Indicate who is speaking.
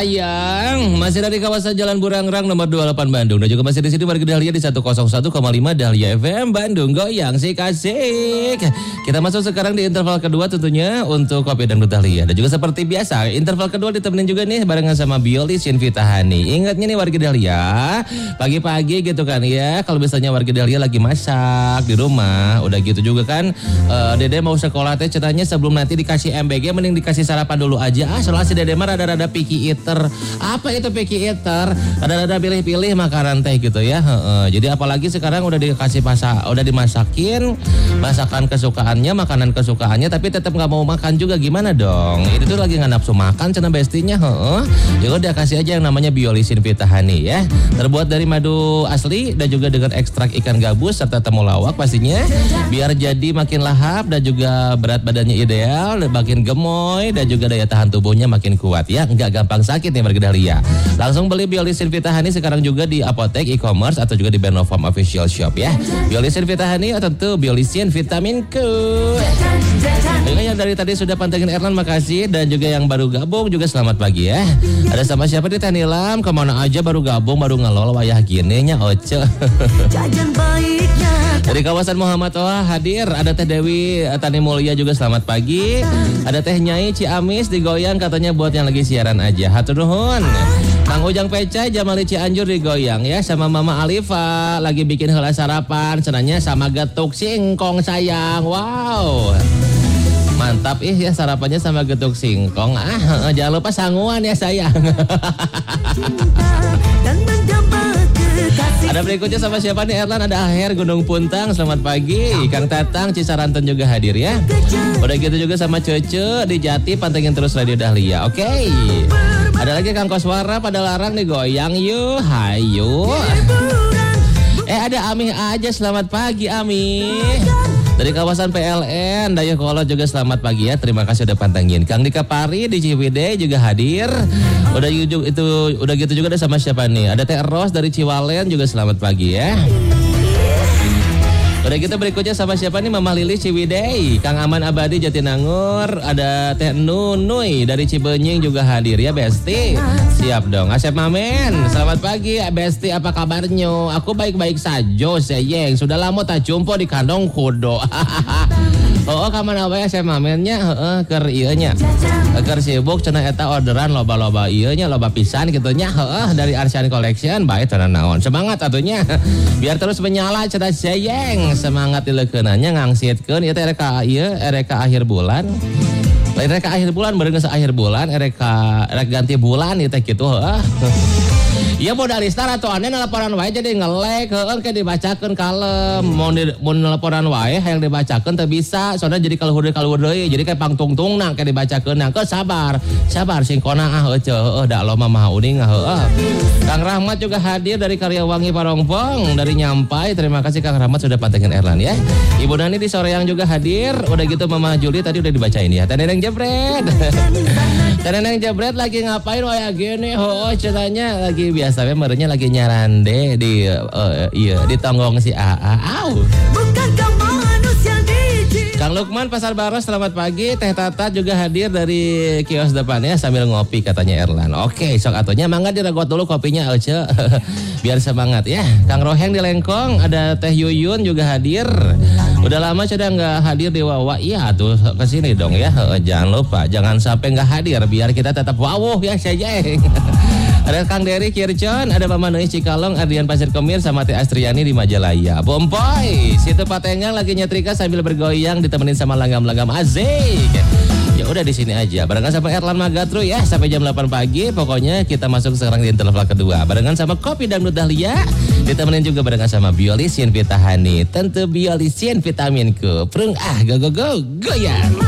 Speaker 1: sayang. Masih dari kawasan Jalan Burangrang nomor 28 Bandung. Dan juga masih di sini warga Dahlia di 101,5 Dahlia FM Bandung. Goyang sik asik. Kita masuk sekarang di interval kedua tentunya untuk Kopi Dangdut Dahlia. Dan juga seperti biasa, interval kedua ditemenin juga nih barengan sama Biolis Invita Hani. Ingatnya nih warga Dahlia, pagi-pagi gitu kan ya, kalau misalnya warga Dahlia lagi masak di rumah, udah gitu juga kan, Dede mau sekolah teh ceritanya sebelum nanti dikasih MBG mending dikasih sarapan dulu aja. Soalnya si Dede mah rada-rada picky eater. Apa itu picky eater? Rada-rada pilih-pilih makanan teh gitu ya. Jadi apalagi sekarang udah dikasih udah dimasakin masakan kesukaannya, makanan kesukaannya, tapi tetap nggak mau makan juga, gimana dong? Itu tuh lagi nggak nafsu makan cenah bestinya. Ya udah kasih aja yang namanya Biolis Invita Hani ya. Terbuat dari madu asli dan juga dengan ekstrak ikan gabus serta temulawak pastinya, biar jadi makin lahap dan juga berat badannya ideal, makin gemoy dan juga daya tahan tubuhnya makin kuat ya. Nggak gampang sakit nih warga Dahlia. Langsung beli Biolis Invita Hani sekarang juga di apotek, e-commerce atau juga di Benofarm official shop ya. Biolis Invita Hani atau tentu Biolisin Vitaminku. Juga yang dari tadi sudah pantengin Erlan, makasih. Dan juga yang baru gabung juga selamat pagi ya. Ada sama siapa nih Teh Nilam? Kemana aja baru gabung, baru ngelol wayah gini nya Oce. Dari kawasan Muhammad Toha hadir. Ada Teh Dewi Tani Mulia juga selamat pagi. Ada Teh Nyai Ciamis digoyang katanya buat yang lagi siaran aja. Hatur nuhun. Kang Ujang Pecah Jamali Cianjur digoyang ya sama Mama Alifa lagi bikin heula sarapan senanya sama getuk singkong sayang. Wow. Mantap ya sarapannya sama getuk singkong. Jangan lupa sanguan ya sayang. Ada berikutnya sama siapa nih Erlan? Ada Aher Gunung Puntang selamat pagi. Kang Tatang Cisaranten juga hadir ya. Udah gitu juga sama Cece di Jati, pantengin terus Radio Dahlia. Oke. Ada lagi Kang Koswara pada larang nih goyang yuk. Hayu. Ada Amih aja selamat pagi Amih. Dari kawasan PLN Dayakolot juga selamat pagi ya. Terima kasih udah pantengin. Kang Dika Pari di Ciwidey juga hadir. Udah gitu juga ada sama siapa nih? Ada Teh Ros dari Ciwalen juga selamat pagi ya. Udah gitu berikutnya sama siapa nih? Mama Lili Ciwidey, Kang Aman Abadi Jatinangor, ada Teh Nunui dari Cibenying juga hadir ya Besti. Siap dong. Asep Mamen, selamat pagi Besti, apa kabarnya? Aku baik-baik saja sayang. Sudah lama tak jumpa di kandong kudo. Kamana wae Asep Mamennya keur ieu nya. Keur sibuk cenah eta orderan loba-loba ieu nya, loba pisan kitu nya. Dari Arsian Collection bae cenah naon. Semangat atunya. Biar terus menyala cenah sayang. Semangat dileukeunannya ngangsitkeun ieu teh reka akhir bulan. Lain reka akhir bulan bareng geus akhir bulan rek ganti bulan ieu teh kitu Iya modalista atau aneh nelponan wae jadi ngelek kayak dibacakeun kalem mau nelponan wae hayang dibacakeun teu bisa soalnya jadi kaleuhur deui jadi kayak pangtungtungna kayak dibacakeun nang sabar singkona da lo mah uning Kang Rahmat juga hadir dari Karyawangi Parongpong dari Nyampai. Terima kasih Kang Rahmat sudah pantengin Erlan ya. Ibu Nani di Soreang juga hadir. Udah gitu Mama Juli tadi udah dibacain ya. Teneneng Jebret. Teneneng Jebret lagi ngapain waya gini? Ceritanya lagi biasa merenya lagi nyarande di tonggong si AA. Kang Lukman Pasar Baros selamat pagi. Teh Tata juga hadir dari kios depannya sambil ngopi katanya Erlan. Oke, sok atunya mangga diregot dulu kopinya Alce. Biar semangat ya. Kang Roheng di Lengkong, ada Teh Yuyun juga hadir. Udah lama sudah nggak hadir di Wawa. Iya tuh kesini dong ya. Jangan lupa, jangan sampai nggak hadir biar kita tetap wawuh ya saja. Ada Kang Dery Kircon, ada Mama Neus Cikalong, Ardian Pasir Kemir sama Teh Astriani di Majalaya. Bompoy, situ Patengang lagi nyetrika sambil bergoyang ditemenin sama langgam-langgam azik. Ya udah di sini aja. Barengan sama Erlan Magatru ya sampai jam 8 pagi. Pokoknya kita masuk sekarang di interval kedua. Barengan sama Kopi Dangdut Dahlia, ditemenin juga barengan sama Biolisin Invita Hani. Tentu Biolisin vitaminku. Prung go goyang.